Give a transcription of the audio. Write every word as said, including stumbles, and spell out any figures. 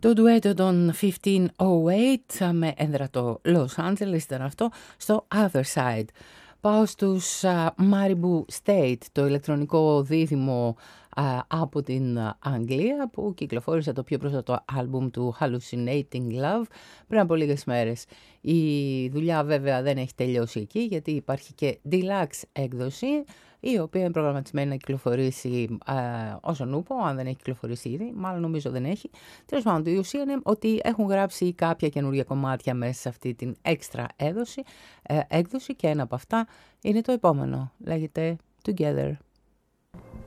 Το ντουέτο των φιφτίν oh eight με έδρα το Los Angeles ήταν αυτό, στο Other Side. Πάω στους uh, Maribou State, το ηλεκτρονικό δίδυμο uh, από την uh, Αγγλία, που κυκλοφόρησε το πιο πρόσφατο άλμπουμ του Hallucinating Love πριν από λίγες μέρες. Η δουλειά βέβαια δεν έχει τελειώσει εκεί, γιατί υπάρχει και deluxe έκδοση, η οποία είναι προγραμματισμένη να κυκλοφορήσει ε, όσον ούπο, αν δεν έχει κυκλοφορήσει ήδη, μάλλον νομίζω δεν έχει. Τέλος πάντων, η ουσία είναι ότι έχουν γράψει κάποια καινούργια κομμάτια μέσα σε αυτή την έξτρα έκδοση, ε, έκδοση, και ένα από αυτά είναι το επόμενο, λέγεται Together.